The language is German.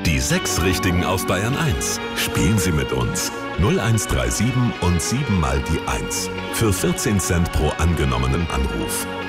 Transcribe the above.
Die 6 Richtigen auf Bayern 1. Spielen Sie mit uns. 0137 und 7 mal die 1. Für 14 Cent pro angenommenen Anruf.